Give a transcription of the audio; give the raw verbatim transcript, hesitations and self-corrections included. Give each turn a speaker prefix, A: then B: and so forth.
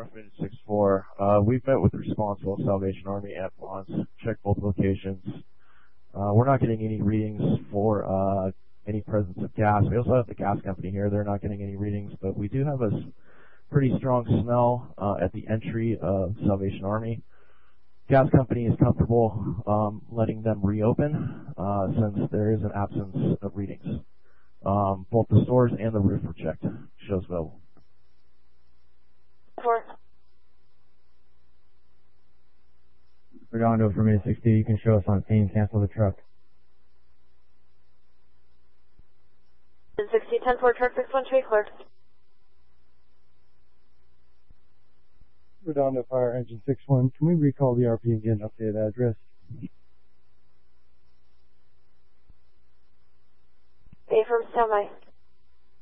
A: R F Engine six four. Uh, we've met with the responsible Salvation Army at Ponce, checked both locations. Uh, we're not getting any readings for uh, any presence of gas. We also have the gas company here. They're not getting any readings, but we do have a pretty strong smell uh, at the entry of Salvation Army. Gas company is comfortable um, letting them reopen uh, since there is an absence of readings. Um, both the stores and the roof were checked. Shows available.
B: Redondo for minute sixty, you can show us on scene, cancel the truck.
C: sixty, ten four, truck six one three, cleared.
D: Redondo Fire Engine six one, can we recall the R P and get an updated address?
C: A from standby.